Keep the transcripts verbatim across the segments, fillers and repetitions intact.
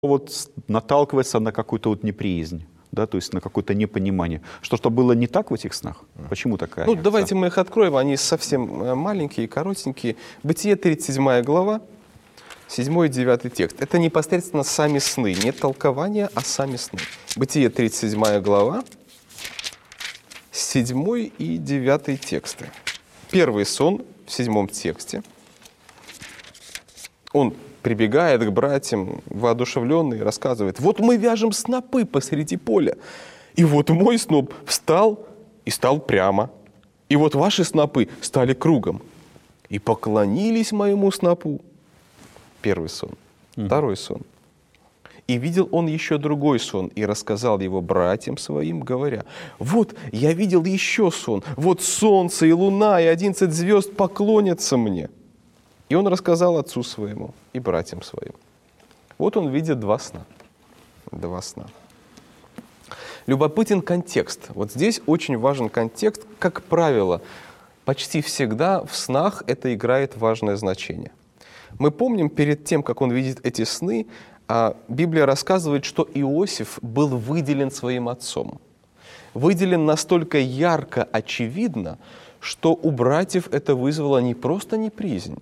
вот с- наталкивается на какую-то вот неприязнь, да, то есть на какое-то непонимание. Что-то было не так в этих снах? Почему такая Ну, реакция? давайте мы их откроем, они совсем э, маленькие, коротенькие. Бытие, тридцать седьмая глава, седьмой и девятый текст. Это непосредственно сами сны, не толкования, а сами сны. Бытие, тридцать седьмая глава, седьмой и девятый тексты. Первый сон в седьмом тексте. Он прибегает к братьям, воодушевленный, рассказывает: «Вот мы вяжем снопы посреди поля, и вот мой сноп встал и стал прямо, и вот ваши снопы стали кругом, и поклонились моему снопу». Первый сон. Mm. Второй сон. «И видел он еще другой сон, и рассказал его братьям своим, говоря: вот я видел еще сон, вот солнце и луна и одиннадцать звезд поклонятся мне». И он рассказал отцу своему и братьям своим. Вот он видит два сна. Два сна. Любопытен контекст. Вот здесь очень важен контекст. Как правило, почти всегда в снах это играет важное значение. Мы помним, перед тем, как он видит эти сны, Библия рассказывает, что Иосиф был выделен своим отцом. Выделен настолько ярко, очевидно, что у братьев это вызвало не просто неприязнь,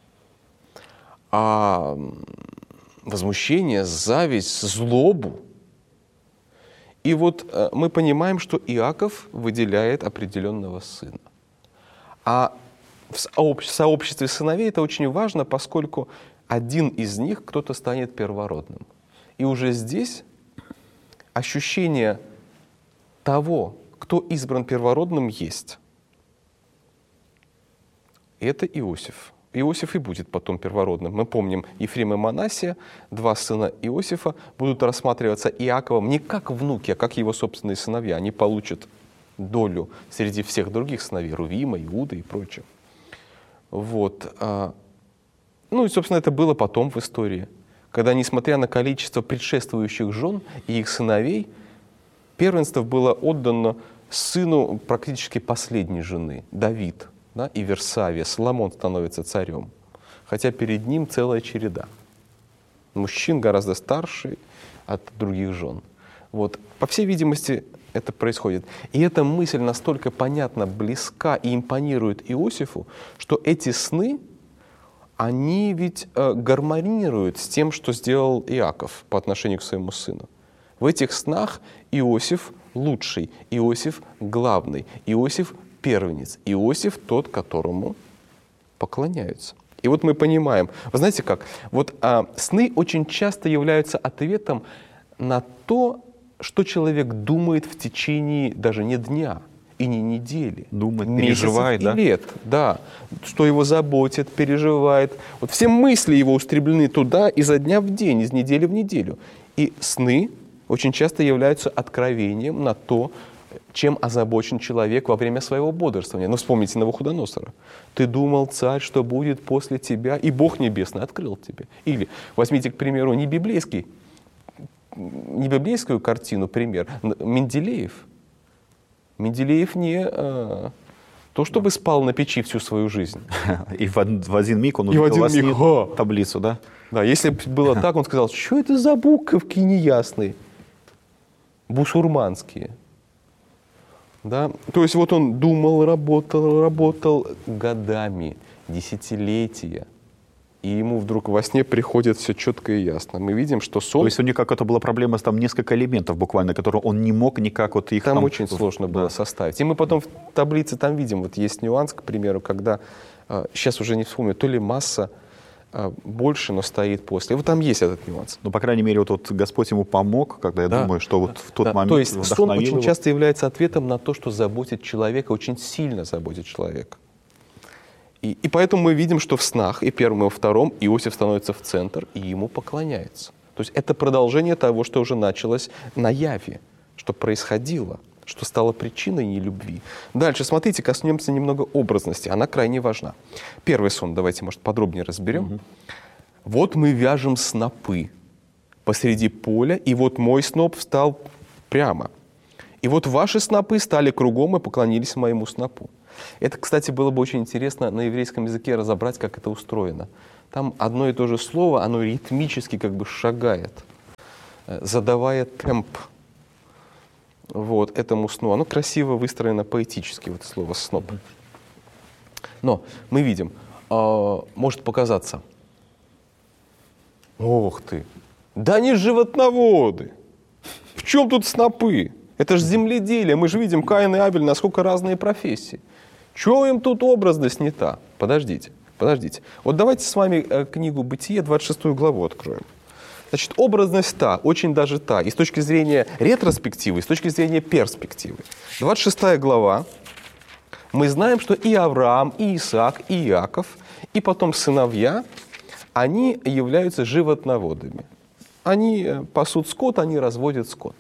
а возмущение, зависть, злобу. И вот э, мы понимаем, что Иаков выделяет определенного сына. А в сообществе сыновей это очень важно, поскольку один из них, кто-то станет первородным. И уже здесь ощущение того, кто избран первородным, есть. И это Иосиф. Иосиф и будет потом первородным. Мы помним, Ефрем и Манассия, два сына Иосифа, будут рассматриваться Иаковом не как внуки, а как его собственные сыновья. Они получат долю среди всех других сыновей, Рувима, Иуда и прочее. Вот. Ну и, собственно, это было потом в истории, когда, несмотря на количество предшествующих жен и их сыновей, первенство было отдано сыну практически последней жены, Давид. Да, и Версавия, Соломон становится царем, хотя перед ним целая череда. Мужчин гораздо старше от других жен. Вот. По всей видимости, это происходит. И эта мысль настолько понятна, близка и импонирует Иосифу, что эти сны, они ведь э, гармонируют с тем, что сделал Иаков по отношению к своему сыну. В этих снах Иосиф лучший, Иосиф главный, Иосиф первенец, Иосиф тот, которому поклоняются. И вот мы понимаем, вы знаете как, вот а, сны очень часто являются ответом на то, что человек думает в течение даже не дня и не недели, думает, месяцев переживает, и да? лет, да, что его заботит, переживает. Вот все мысли его устремлены туда изо дня в день, из недели в неделю. И сны очень часто являются откровением на то, чем озабочен человек во время своего бодрствования. Ну, вспомните Навуходоносора. «Ты думал, царь, что будет после тебя, и Бог Небесный открыл тебе». Или возьмите, к примеру, не библейский, не библейскую картину, пример, Менделеев. Менделеев не а, то, чтобы спал на печи всю свою жизнь. И в, в один миг он И в увидел один во сне миг, ха! таблицу, да? Да, если бы было так, он сказал: что это за буковки неясные, бусурманские. Да? То есть вот он думал, работал, работал годами, десятилетия, и ему вдруг во сне приходит все четко и ясно. Мы видим, что сон... То есть у них какая-то была проблема, там несколько элементов буквально, которые он не мог никак вот их... Там, там очень сложно да. было составить. И мы потом в таблице там видим, вот есть нюанс, к примеру, когда, сейчас уже не вспомню, то ли масса больше, но стоит после. И вот там есть этот нюанс. Ну, по крайней мере, вот, вот Господь ему помог, когда я да. думаю, что вот в тот да. момент То есть сон очень его. часто является ответом на то, что заботит человека, очень сильно заботит человека. И, и поэтому мы видим, что в снах, и первом, и во втором, Иосиф становится в центр, и ему поклоняется. То есть это продолжение того, что уже началось на яве, что происходило, что стало причиной нелюбви. Дальше, смотрите, коснемся немного образности. Она крайне важна. Первый сон, давайте, может, подробнее разберем. Угу. «Вот мы вяжем снопы посреди поля, и вот мой сноп встал прямо. И вот ваши снопы стали кругом и поклонились моему снопу». Это, кстати, было бы очень интересно на еврейском языке разобрать, как это устроено. Там одно и то же слово, оно ритмически как бы шагает. задавая темп вот, этому сну. Оно красиво выстроено поэтически, вот слово «сноп». Но мы видим, э, может показаться, ох ты, да они животноводы, в чем тут снопы? Это же земледелие, мы же видим, Каин и Авель, насколько разные профессии. Чего им тут образность не та? Подождите, подождите. Вот давайте с вами э, книгу «Бытие», двадцать шестую главу откроем. Значит, образность та, очень даже та, и с точки зрения ретроспективы, и с точки зрения перспективы. двадцать шестая глава, мы знаем, что и Авраам, и Исаак, и Иаков, и потом сыновья, они являются животноводами. Они пасут скот, они разводят скот.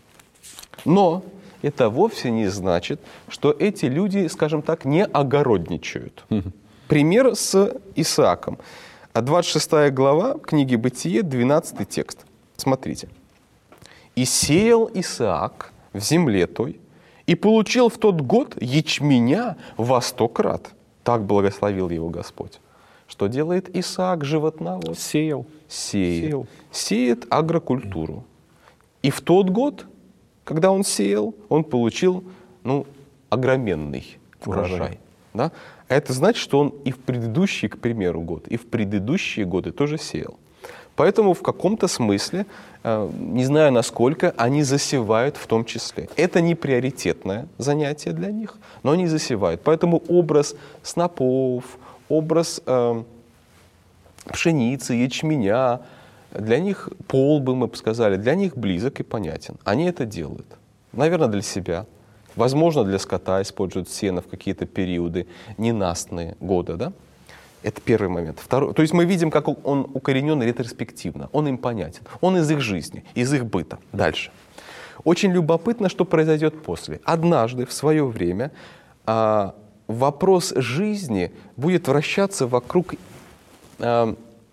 Но это вовсе не значит, что эти люди, скажем так, не огородничают. Пример с Исааком. двадцать шестая глава книги «Бытие», двенадцатый текст. Смотрите. «И сеял Исаак в земле той, и получил в тот год ячменя во сто крат. Так благословил его Господь». Что делает Исаак, животновод? Сеял. Сеет. Сеял. Сеет агрокультуру. И в тот год, когда он сеял, он получил ну, огроменный урожай. урожай. Да? Это значит, что он и в предыдущий, к примеру, год, и в предыдущие годы тоже сеял. Поэтому в каком-то смысле, не знаю насколько, они засевают в том числе. Это не приоритетное занятие для них, но они засевают. Поэтому образ снопов, образ э, пшеницы, ячменя, для них полбы, мы бы сказали, для них близок и понятен. Они это делают. Наверное, для себя. Возможно, для скота используют сено в какие-то периоды, ненастные годы. Да? Это первый момент. Второй. То есть мы видим, как он укоренен ретроспективно. Он им понятен. Он из их жизни, из их быта. Дальше. Очень любопытно, что произойдет после. Однажды, в свое время, а, вопрос жизни будет вращаться вокруг, а,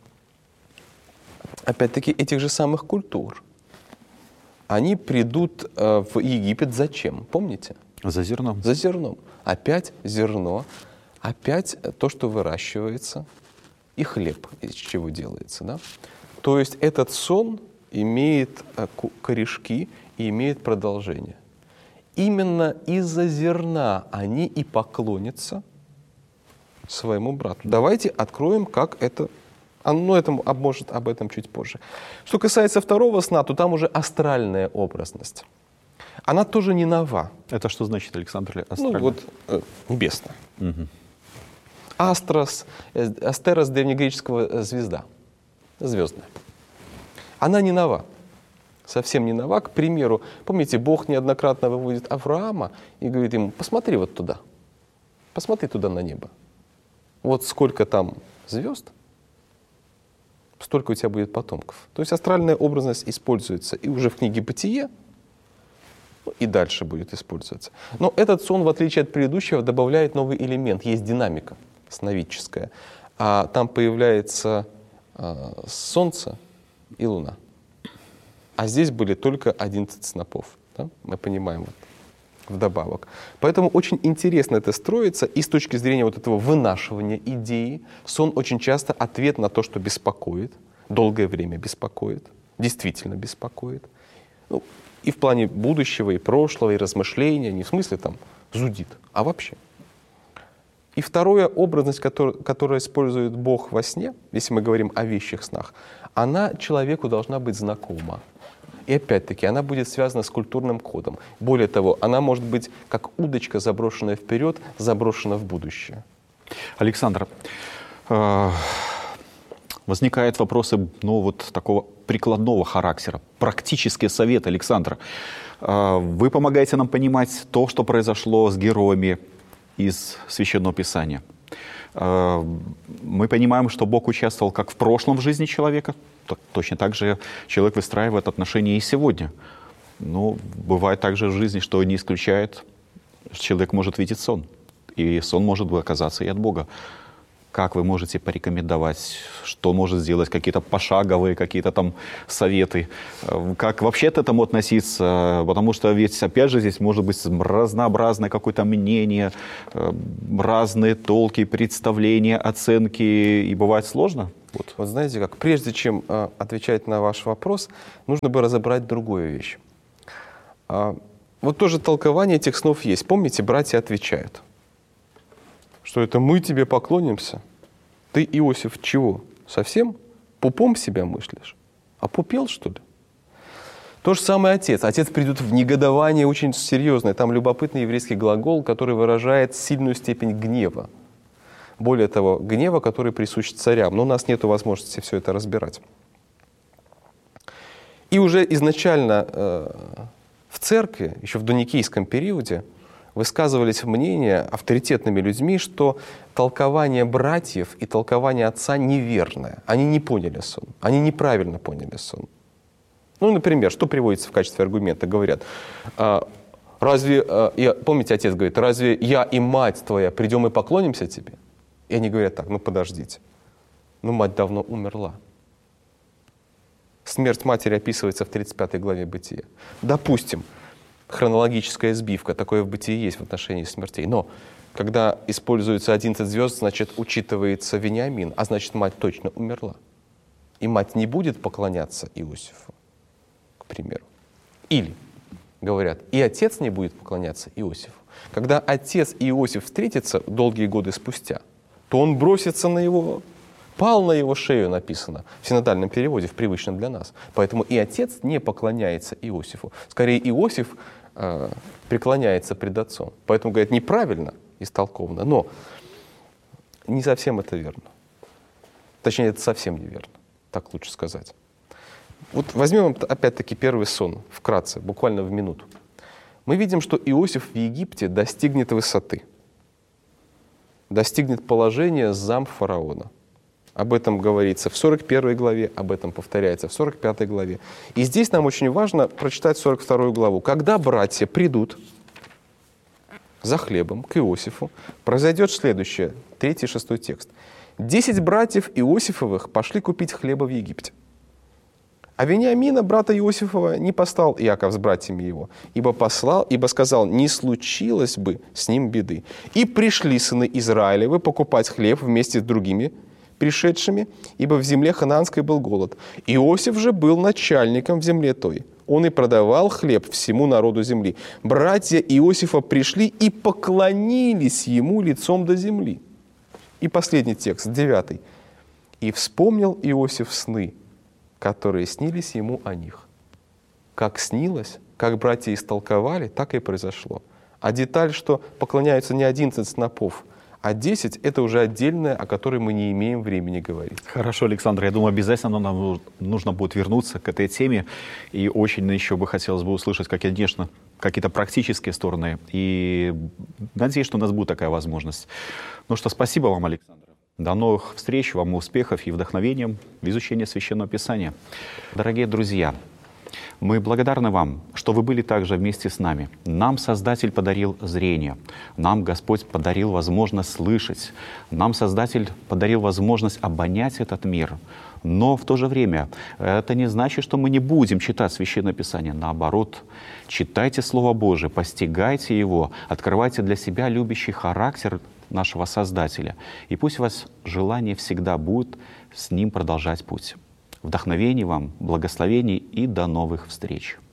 опять-таки, этих же самых культур. Они придут а, в Египет зачем? Помните? За зерном. За зерном. Опять зерно, опять то, что выращивается, и хлеб, из чего делается. Да? То есть этот сон имеет а, корешки и имеет продолжение. Именно из-за зерна они и поклонятся своему брату. Давайте откроем, как это... Ну, это, а может, об этом чуть позже. Что касается второго сна, то там уже астральная образность. Она тоже не нова. Это что значит, Александр? Ну, вот э, небесная. Угу. Астрос, э, астерос древнегреческого э, звезда. Звездная. Она не нова. Совсем не нова. К примеру, помните, Бог неоднократно выводит Авраама и говорит ему: посмотри вот туда. Посмотри туда на небо. Вот сколько там звезд, столько у тебя будет потомков. То есть астральная образность используется и уже в книге «Бытие», ну, и дальше будет использоваться. Но этот сон, в отличие от предыдущего, добавляет новый элемент. Есть динамика сновидческая. А там появляется а, солнце и луна. А здесь были только одиннадцать снопов. Да? Мы понимаем вот, вдобавок. Поэтому очень интересно это строится. И с точки зрения вот этого вынашивания идеи, сон очень часто ответ на то, что беспокоит, долгое время беспокоит, действительно беспокоит. Ну, и в плане будущего, и прошлого, и размышления, не в смысле там зудит, а вообще. И вторая образность, которую, которую использует Бог во сне, если мы говорим о вещих снах, она человеку должна быть знакома. И опять-таки она будет связана с культурным кодом. Более того, она может быть как удочка, заброшенная вперед, заброшена в будущее. Александр, э, возникают вопросы ну, вот такого прикладного характера. Практический совет, Александр. Э, вы помогаете нам понимать то, что произошло с героями из Священного Писания. Э, мы понимаем, что Бог участвовал как в прошлом в жизни человека, точно так же человек выстраивает отношения и сегодня. Но бывает также в жизни, что не исключает, что человек может видеть сон. И сон может оказаться и от Бога. как вы можете порекомендовать, что может сделать, какие-то пошаговые, какие-то там советы, как вообще к этому относиться, потому что ведь, опять же, здесь может быть разнообразное какое-то мнение, разные толки, представления, оценки, и бывает сложно. Вот. Вот знаете как, прежде чем э, отвечать на ваш вопрос, нужно бы разобрать другую вещь. А, вот тоже толкование этих снов есть. Помните, братья отвечают, что это мы тебе поклонимся. Ты, Иосиф, чего? Совсем пупом себя мыслишь? А попел, что ли? То же самое отец. Отец придет в негодование очень серьезное. Там любопытный еврейский глагол, который выражает сильную степень гнева. Более того, гнева, который присущ царям. Но у нас нет возможности все это разбирать. И уже изначально э, в церкви, еще в доникийском периоде, высказывались мнения авторитетными людьми, что толкование братьев и толкование отца неверное. Они не поняли сон. Они неправильно поняли сон. Ну, например, что приводится в качестве аргумента? Говорят, а, разве, а, я, помните, отец говорит, разве я и мать твоя придем и поклонимся тебе? И они говорят так, ну подождите, ну мать давно умерла. Смерть матери описывается в тридцать пятой главе Бытия. Допустим, хронологическая сбивка, такое в Бытии есть в отношении смертей. Но когда используется одиннадцать звезд, значит, учитывается Вениамин, а значит, мать точно умерла. И мать не будет поклоняться Иосифу, к примеру. Или, говорят, и отец не будет поклоняться Иосифу. Когда отец и Иосиф встретятся долгие годы спустя, то он бросится на его, пал на его шею, написано в синодальном переводе, в привычном для нас. Поэтому и отец не поклоняется Иосифу. Скорее, Иосиф э, преклоняется пред отцом. Поэтому, говорят, неправильно истолковано, но не совсем это верно. Точнее, это совсем неверно, так лучше сказать. Вот возьмем опять-таки первый сон, вкратце, буквально в минуту. Мы видим, что Иосиф в Египте достигнет высоты, достигнет положения зам фараона. Об этом говорится в сорок первой главе, об этом повторяется в сорок пятой главе. И здесь нам очень важно прочитать сорок вторую главу. Когда братья придут за хлебом к Иосифу, произойдет следующее, третий, шестой текст. Десять братьев Иосифовых пошли купить хлеба в Египте. А Вениамина, брата Иосифова, не послал Иаков с братьями его, ибо послал, ибо сказал, не случилось бы с ним беды. И пришли сыны Израилевы покупать хлеб вместе с другими пришедшими, ибо в земле ханаанской был голод. Иосиф же был начальником в земле той. Он и продавал хлеб всему народу земли. Братья Иосифа пришли и поклонились ему лицом до земли. И последний текст, девятый. И вспомнил Иосиф сны, которые снились ему о них. Как снилось, как братья истолковали, так и произошло. А деталь, что поклоняются не одиннадцать снопов, а десять, это уже отдельное, о которой мы не имеем времени говорить. Хорошо, Александр, я думаю, обязательно нам нужно будет вернуться к этой теме. И очень еще бы хотелось бы услышать, как, конечно, какие-то практические стороны. И надеюсь, что у нас будет такая возможность. Ну что, спасибо вам, Александр. До новых встреч, вам успехов и вдохновения в изучении Священного Писания. Дорогие друзья, мы благодарны вам, что вы были также вместе с нами. Нам Создатель подарил зрение, нам Господь подарил возможность слышать, нам Создатель подарил возможность обонять этот мир. Но в то же время это не значит, что мы не будем читать Священное Писание. Наоборот, читайте Слово Божие, постигайте его, открывайте для себя любящий характер нашего Создателя. И пусть у вас желание всегда будет с Ним продолжать путь. Вдохновений вам, благословений и до новых встреч!